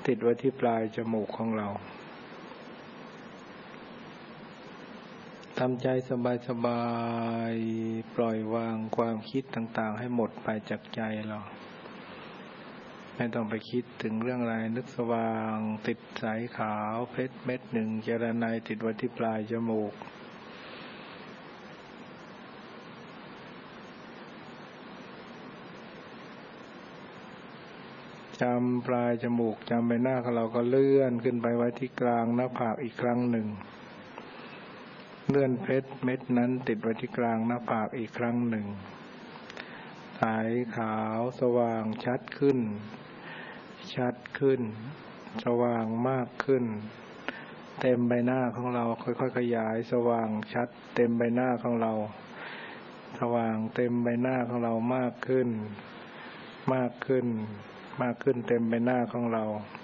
ติดไว้ที่ปลายจมูกของเราทำใจสบายๆปล่อยวางความคิดต่างๆให้หมดไปจากใจเราไม่ต้องไปคิดถึงเรื่องอะไรนึกสว่างติดสายขาวเพชรเม็ดหนึ่งเจรไนติดไว้ที่ปลายจมูกจำปลายจมูกจำใบหน้าของเราก็เลื่อนขึ้นไปไว้ที่กลางหน้าผากอีกครั้งหนึ่งเลื่อนเพชรเม็ดนั้นติดไว้ที่กลางหน้าผากอีกครั้งหนึ่งสายขาวสว่างชัดขึ้นสว่างมากขึ้นเต็มใบหน้าของเราค่อยๆขยายสว่างชัดเต็มใบหน้าของเราสว่างเต็มใบหน้าของเรามากขึ้นเต็มใบหน้าของเรา